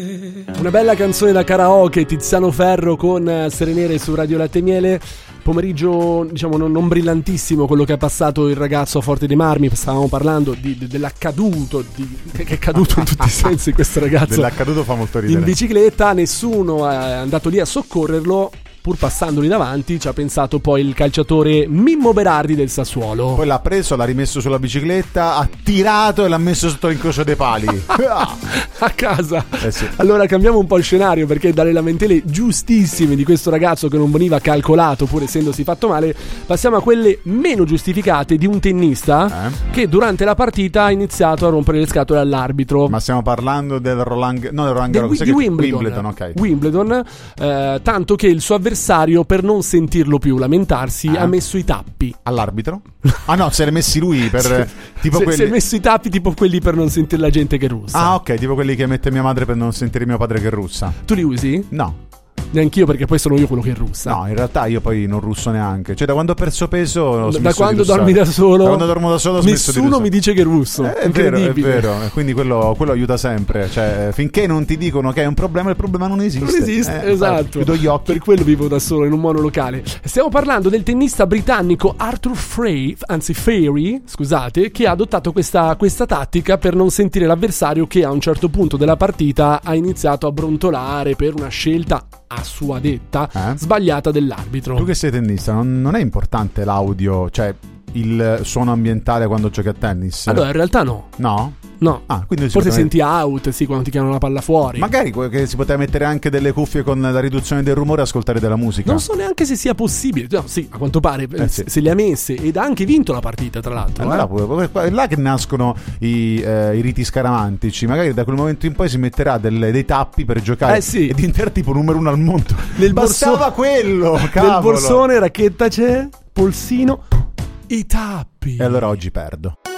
Una bella canzone da karaoke, Tiziano Ferro con Serenere su Radio Latte e Miele. Pomeriggio, diciamo, non brillantissimo quello che ha passato il ragazzo a Forte dei Marmi. Stavamo parlando dell'accaduto, che è caduto in tutti i sensi questo ragazzo. Dell'accaduto fa molto ridere. In bicicletta, nessuno è andato lì a soccorrerlo. Pur passandoli davanti, ci ha pensato poi il calciatore Mimmo Berardi del Sassuolo. Poi l'ha preso, l'ha rimesso sulla bicicletta, ha tirato e l'ha messo sotto l'incrocio dei pali. A casa. Sì. Allora cambiamo un po' il scenario, perché dalle lamentele giustissime di questo ragazzo che non veniva calcolato pur essendosi fatto male, passiamo a quelle meno giustificate di un tennista che durante la partita ha iniziato a rompere le scatole all'arbitro. Ma stiamo parlando del Roland Garros, di Wimbledon. Ok. Wimbledon, tanto che il suo avversario, per non sentirlo più lamentarsi, ha messo i tappi all'arbitro? Ah no, se li ha messi lui per tipo quelli... si è messo i tappi tipo quelli per non sentire la gente che russa. Ah ok, tipo quelli che mette mia madre per non sentire mio padre che russa. Tu li usi? No. Neanch'io, perché poi sono io quello che russa. No, in realtà io poi non russo neanche. Cioè, da quando ho perso peso, da quando dormi da solo, da quando dormo da solo, nessuno mi dice che russo. È vero. Quindi quello aiuta sempre. Cioè, finché non ti dicono che è un problema, il problema non esiste. Non esiste, esatto. Chiudo gli occhi. Per quello vivo da solo in un monolocale. Stiamo parlando del tennista britannico Arthur Fairy, scusate, che ha adottato questa tattica per non sentire l'avversario, che a un certo punto della partita ha iniziato a brontolare per una scelta, a sua detta, sbagliata dell'arbitro. Tu che sei tennista, non è importante l'audio, cioè il suono ambientale quando giochi a tennis? Allora, in realtà no. No? Ah, quindi forse senti out, sì, quando ti chiamano la palla fuori. Magari che si poteva mettere anche delle cuffie con la riduzione del rumore e ascoltare della musica. Non so neanche se sia possibile. No, sì, a quanto pare se le ha messe, ed ha anche vinto la partita, tra l'altro. Allora, è là che nascono i riti scaramantici. Magari da quel momento in poi si metterà dei tappi per giocare e diventare tipo numero 1 al mondo. Bastava quello, cavolo. Nel borsone, racchetta c'è, polsino, i tappi. E allora oggi perdo.